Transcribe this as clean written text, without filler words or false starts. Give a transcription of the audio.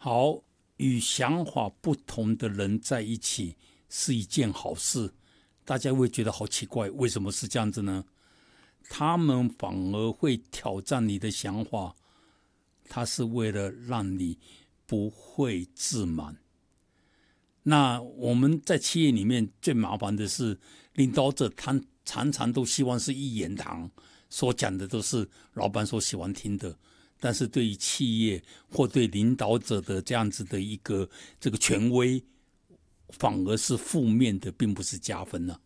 好，与想法不同的人在一起是一件好事，大家会觉得好奇怪，为什么是这样子呢？他们反而会挑战你的想法，他是为了让你不会自满。那我们在企业里面最麻烦的是，领导者他常常都希望是一言堂，所讲的都是老板所喜欢听的，但是对于企业或对领导者的这样子的一个这个权威，反而是负面的，并不是加分啊。